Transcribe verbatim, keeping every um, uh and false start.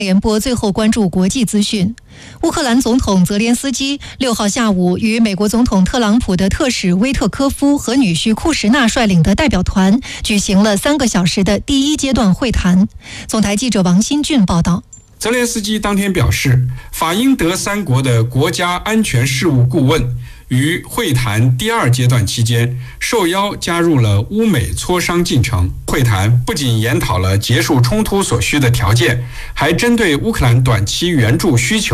联播最后关注国际资讯。乌克兰总统泽连斯基六号下午与美国总统特朗普的特使威特科夫和女婿库什纳率领的代表团举行了三个小时的第一阶段会谈。总台记者王新俊报道。 泽连斯基当天表示，法英德三国的国家安全事务顾问于会谈第二阶段期间受邀加入了乌美磋商进程。会谈不仅研讨了结束冲突所需的条件，还针对乌克兰短期援助需求